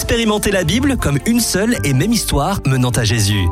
Expérimentez la Bible comme une seule et même histoire menant à Jésus.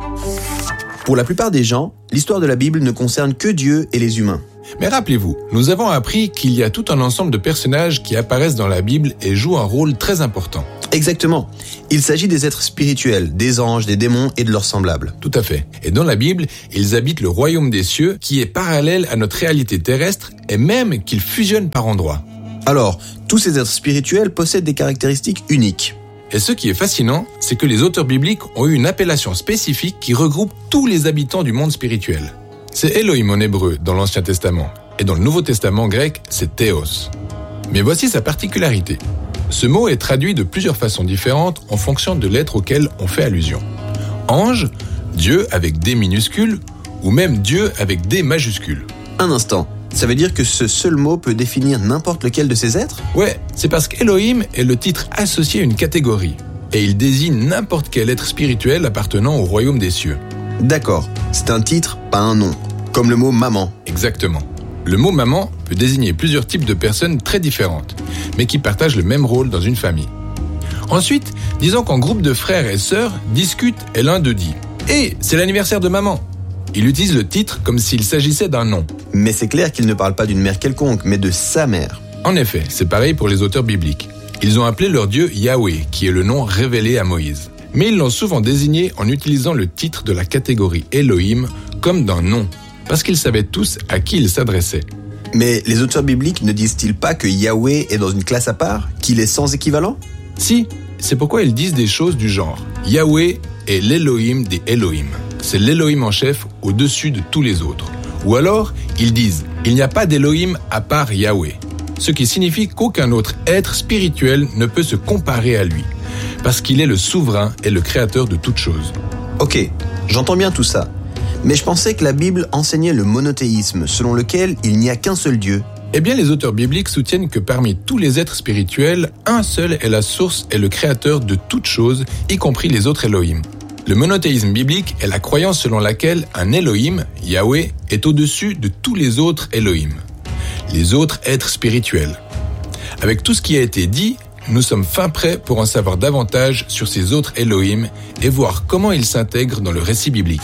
Pour la plupart des gens, l'histoire de la Bible ne concerne que Dieu et les humains. Mais rappelez-vous, nous avons appris qu'il y a tout un ensemble de personnages qui apparaissent dans la Bible et jouent un rôle très important. Exactement. Il s'agit des êtres spirituels, des anges, des démons et de leurs semblables. Tout à fait. Et dans la Bible, ils habitent le royaume des cieux qui est parallèle à notre réalité terrestre et même qu'ils fusionnent par endroits. Alors, tous ces êtres spirituels possèdent des caractéristiques uniques. Et ce qui est fascinant, c'est que les auteurs bibliques ont eu une appellation spécifique qui regroupe tous les habitants du monde spirituel. C'est Elohim en hébreu dans l'Ancien Testament, et dans le Nouveau Testament grec, c'est Théos. Mais voici sa particularité. Ce mot est traduit de plusieurs façons différentes en fonction de l'être auquel on fait allusion. Ange, Dieu avec D minuscule, ou même Dieu avec D majuscule. Un instant, ça veut dire que ce seul mot peut définir n'importe lequel de ces êtres ? Ouais, c'est parce qu'Elohim est le titre associé à une catégorie, et il désigne n'importe quel être spirituel appartenant au royaume des cieux. D'accord, c'est un titre, pas un nom, comme le mot maman. Exactement. Le mot maman peut désigner plusieurs types de personnes très différentes, mais qui partagent le même rôle dans une famille. Ensuite, disons qu'un groupe de frères et sœurs discute et l'un d'eux dit « Hé, c'est l'anniversaire de maman !» Il utilise le titre comme s'il s'agissait d'un nom. Mais c'est clair qu'il ne parle pas d'une mère quelconque, mais de sa mère. En effet, c'est pareil pour les auteurs bibliques. Ils ont appelé leur Dieu Yahweh, qui est le nom révélé à Moïse. Mais ils l'ont souvent désigné en utilisant le titre de la catégorie Elohim comme d'un nom, parce qu'ils savaient tous à qui ils s'adressaient. Mais les auteurs bibliques ne disent-ils pas que Yahweh est dans une classe à part, qu'il est sans équivalent ? Si, c'est pourquoi ils disent des choses du genre Yahweh est l'Elohim des Elohim. C'est l'Elohim en chef au-dessus de tous les autres. Ou alors, ils disent il n'y a pas d'Elohim à part Yahweh. Ce qui signifie qu'aucun autre être spirituel ne peut se comparer à lui, parce qu'il est le souverain et le créateur de toutes choses. Ok, j'entends bien tout ça. Mais je pensais que la Bible enseignait le monothéisme, selon lequel il n'y a qu'un seul Dieu. Eh bien, les auteurs bibliques soutiennent que parmi tous les êtres spirituels, un seul est la source et le créateur de toutes choses, y compris les autres Elohim. Le monothéisme biblique est la croyance selon laquelle un Elohim, Yahweh, est au-dessus de tous les autres Elohim, les autres êtres spirituels. Avec tout ce qui a été dit, nous sommes fin prêts pour en savoir davantage sur ces autres Elohim et voir comment ils s'intègrent dans le récit biblique.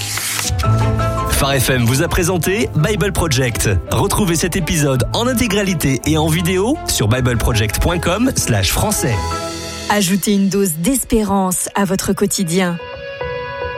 Phare FM vous a présenté Bible Project. Retrouvez cet épisode en intégralité et en vidéo sur bibleproject.com/français. Ajoutez une dose d'espérance à votre quotidien.